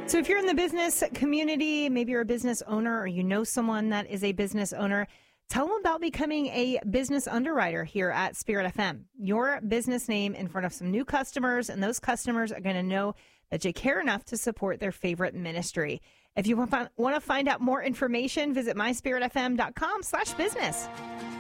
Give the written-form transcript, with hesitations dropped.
So if you're in the business community, maybe you're a business owner or you know someone that is a business owner, tell them about becoming a business underwriter here at Spirit FM. Your business name in front of some new customers, and those customers are going to know that you care enough to support their favorite ministry. If you want to find out more information, visit myspiritfm.com/business.